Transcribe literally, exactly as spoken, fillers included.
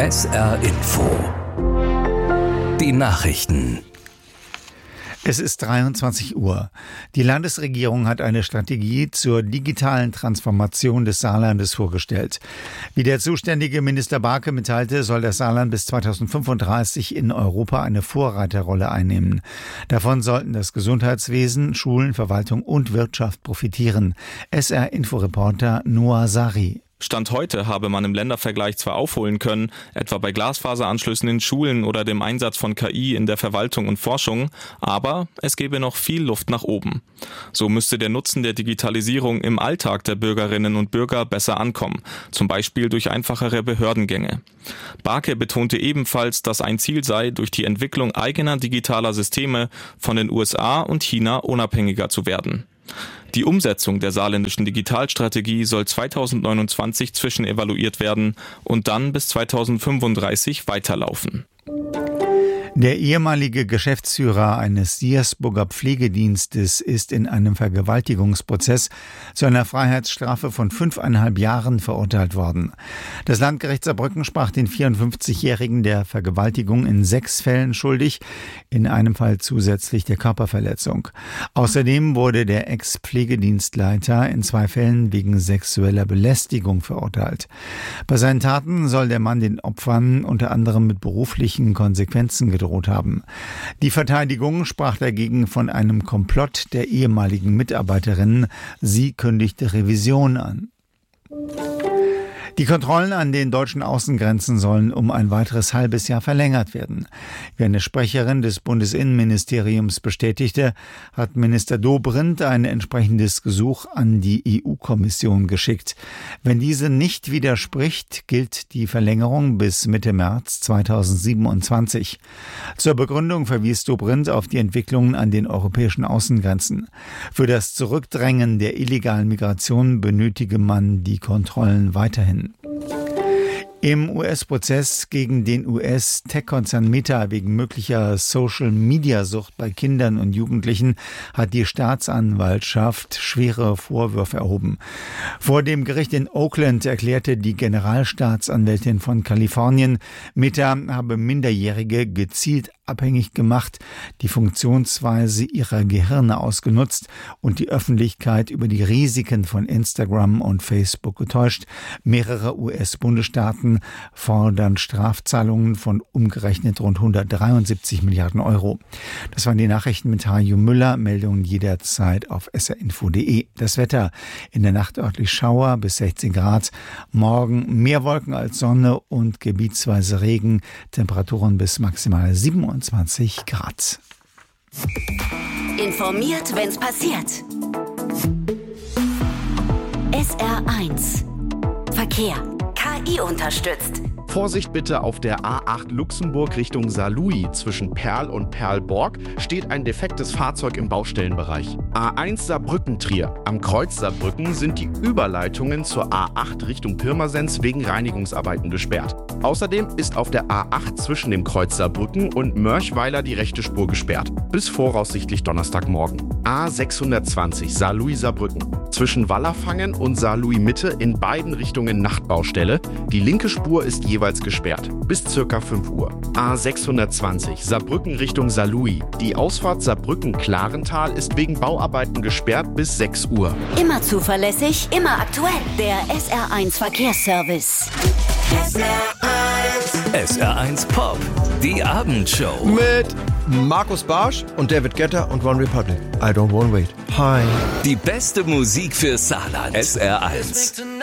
S R Info. Die Nachrichten. Es ist dreiundzwanzig Uhr. Die Landesregierung hat eine Strategie zur digitalen Transformation des Saarlandes vorgestellt. Wie der zuständige Minister Barke mitteilte, soll das Saarland bis zweitausendfünfunddreißig in Europa eine Vorreiterrolle einnehmen. Davon sollten das Gesundheitswesen, Schulen, Verwaltung und Wirtschaft profitieren. S R-Inforeporter Noah Sari. Stand heute habe man im Ländervergleich zwar aufholen können, etwa bei Glasfaseranschlüssen in Schulen oder dem Einsatz von K I in der Verwaltung und Forschung, aber es gäbe noch viel Luft nach oben. So müsste der Nutzen der Digitalisierung im Alltag der Bürgerinnen und Bürger besser ankommen, zum Beispiel durch einfachere Behördengänge. Barke betonte ebenfalls, dass ein Ziel sei, durch die Entwicklung eigener digitaler Systeme von den U S A und China unabhängiger zu werden. Die Umsetzung der saarländischen Digitalstrategie soll zweitausendneunundzwanzig zwischenevaluiert werden und dann bis zweitausendfünfunddreißig weiterlaufen. Der ehemalige Geschäftsführer eines Diersburger Pflegedienstes ist in einem Vergewaltigungsprozess zu einer Freiheitsstrafe von fünfeinhalb Jahren verurteilt worden. Das Landgericht Saarbrücken sprach den vierundfünfzigjährigen der Vergewaltigung in sechs Fällen schuldig, in einem Fall zusätzlich der Körperverletzung. Außerdem wurde der Ex-Pflegedienstleiter in zwei Fällen wegen sexueller Belästigung verurteilt. Bei seinen Taten soll der Mann den Opfern unter anderem mit beruflichen Konsequenzen gedroht haben. Die Verteidigung sprach dagegen von einem Komplott der ehemaligen Mitarbeiterinnen. Sie kündigte Revision an. Die Kontrollen an den deutschen Außengrenzen sollen um ein weiteres halbes Jahr verlängert werden. Wie eine Sprecherin des Bundesinnenministeriums bestätigte, hat Minister Dobrindt ein entsprechendes Gesuch an die E U-Kommission geschickt. Wenn diese nicht widerspricht, gilt die Verlängerung bis Mitte März zweitausendsiebenundzwanzig. Zur Begründung verwies Dobrindt auf die Entwicklungen an den europäischen Außengrenzen. Für das Zurückdrängen der illegalen Migration benötige man die Kontrollen weiterhin. Im U S-Prozess gegen den U S-Tech-Konzern Meta wegen möglicher Social-Media-Sucht bei Kindern und Jugendlichen hat die Staatsanwaltschaft schwere Vorwürfe erhoben. Vor dem Gericht in Oakland erklärte die Generalstaatsanwältin von Kalifornien, Meta habe Minderjährige gezielt abhängig gemacht, die Funktionsweise ihrer Gehirne ausgenutzt und die Öffentlichkeit über die Risiken von Instagram und Facebook getäuscht. Mehrere U S-Bundesstaaten fordern Strafzahlungen von umgerechnet rund hundertdreiundsiebzig Milliarden Euro. Das waren die Nachrichten mit Hajo Müller. Meldungen jederzeit auf s r info punkt d e. Das Wetter: in der Nacht örtlich Schauer bis sechzehn Grad. Morgen mehr Wolken als Sonne und gebietsweise Regen. Temperaturen bis maximal siebenundzwanzig Grad. Informiert, wenn's passiert. S R eins Verkehr. K I unterstützt. Vorsicht bitte, auf der A acht Luxemburg Richtung Saarlouis zwischen Perl und Perlborg steht ein defektes Fahrzeug im Baustellenbereich. A eins Saarbrücken-Trier. Am Kreuz Saarbrücken sind die Überleitungen zur A acht Richtung Pirmasens wegen Reinigungsarbeiten gesperrt. Außerdem ist auf der A acht zwischen dem Kreuz Saarbrücken und Mörchweiler die rechte Spur gesperrt. Bis voraussichtlich Donnerstagmorgen. A sechshundertzwanzig Saarlouis Saarbrücken. Zwischen Wallerfangen und Saarlouis Mitte in beiden Richtungen Nachtbaustelle. Die linke Spur ist jeweils gesperrt. Bis circa fünf Uhr. A sechshundertzwanzig Saarbrücken Richtung Saarlouis. Die Ausfahrt Saarbrücken-Klarental ist wegen Bauarbeiten gesperrt bis sechs Uhr. Immer zuverlässig, immer aktuell. Der S R eins Verkehrsservice. S R eins. S R eins Pop. Die Abendshow. Mit Markus Barsch und David Guetta und One Republic. I don't wanna wait. Hi. Die beste Musik für Saarland. S R eins.